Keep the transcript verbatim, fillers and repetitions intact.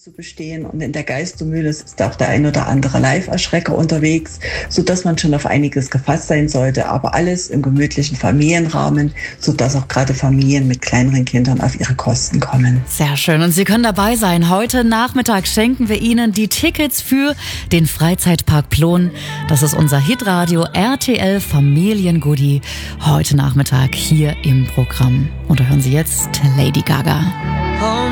zu bestehen, und in der Geistermühle ist auch der ein oder andere Live-Erschrecker unterwegs, sodass man schon auf einiges gefasst sein sollte, aber alles im gemütlichen Familienrahmen, sodass auch gerade Familien mit kleineren Kindern auf ihre Kosten kommen. Sehr schön, und Sie können dabei sein. Heute Nachmittag schenken wir Ihnen die Tickets für den Freizeitpark Plon. Das ist unser Hitradio R T L Familiengoodie. Heute Nachmittag hier im Programm. Und da hören Sie jetzt Lady Gaga.